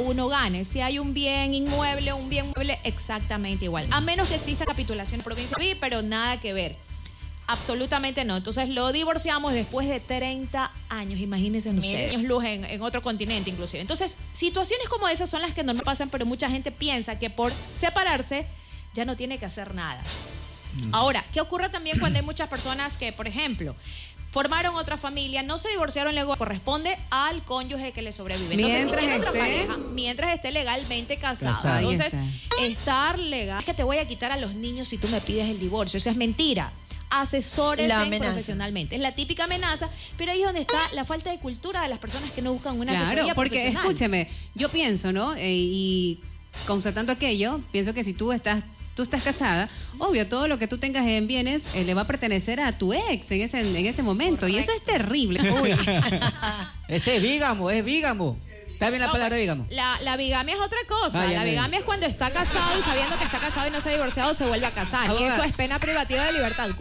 uno gane. Si hay un bien inmueble, un bien mueble, exactamente igual. A menos que exista capitulación en la provincia, pero nada que ver. Absolutamente no. Entonces lo divorciamos después de 30 años. Imagínense ustedes. Años luz en otro continente inclusive. Entonces, situaciones como esas son las que no pasan, pero mucha gente piensa que por separarse ya no tiene que hacer nada. Ahora, ¿qué ocurre también cuando hay muchas personas que, por ejemplo, formaron otra familia, no se divorciaron, luego corresponde al cónyuge que le sobrevive? Entonces, si tiene otra pareja, mientras esté legalmente casado. Entonces, estar legal es que te voy a quitar a los niños si tú me pides el divorcio. Eso es mentira. Asesores profesionalmente. Es la típica amenaza, pero ahí es donde está la falta de cultura de las personas que no buscan una asesoría porque profesional. Escúcheme, yo pienso, ¿no? Y constatando aquello, pienso que si tú estás casada, obvio, todo lo que tú tengas en bienes le va a pertenecer a tu ex en ese momento. Correcto. Y eso es terrible. Uy. Ese es bígamo. ¿Está bien la palabra bígamo? La bigamia es otra cosa. La bigamia es cuando está casado y sabiendo que está casado y no se ha divorciado, se vuelve a casar. Y eso es pena privativa de libertad.